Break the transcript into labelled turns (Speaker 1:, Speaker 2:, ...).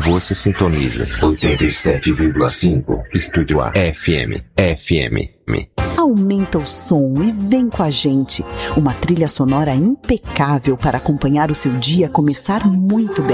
Speaker 1: Você sintoniza 87,5 Estúdio A FM.
Speaker 2: Aumenta o som e vem com a gente. Uma trilha sonora impecável para acompanhar o seu dia começar muito bem.